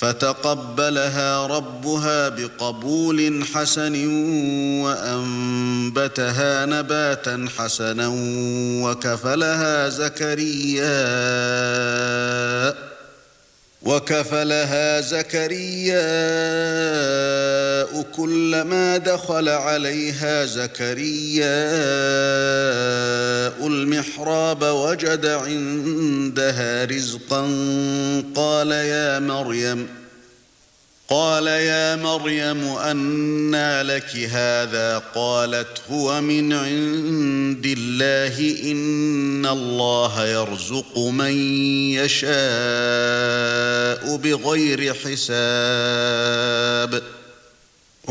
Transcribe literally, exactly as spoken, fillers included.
فتقبلها ربها بقبول حسن وأنبتها نباتا حسنا وكفلها زكريا وكفلها زكريا كلما دخل عليها زكرياء المحراب وجد عندها رزقا قال يا مريم قال يا مريم أنى لك هذا قالت هو من عند الله إن الله يرزق من يشاء بغير حساب